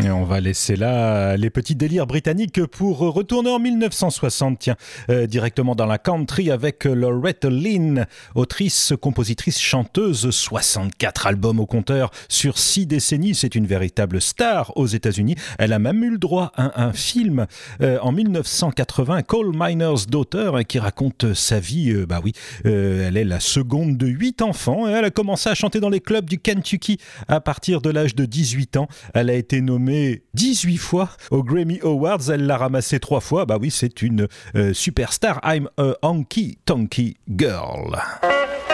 Et on va laisser là les petits délires britanniques pour retourner en 1960, tiens, directement dans la country avec Loretta Lynn, autrice, compositrice, chanteuse, 64 albums au compteur sur 6 décennies. C'est une véritable star aux États-Unis. Elle a même eu le droit à un film en 1980, Coal Miner's Daughter, qui raconte sa vie. Elle est la seconde de 8 enfants et elle a commencé à chanter dans les clubs du Kentucky à partir de l'âge de 18 ans. Elle a été nommée 18 fois aux Grammy Awards. Elle l'a ramassé 3 fois. C'est une superstar. I'm a honky tonky girl.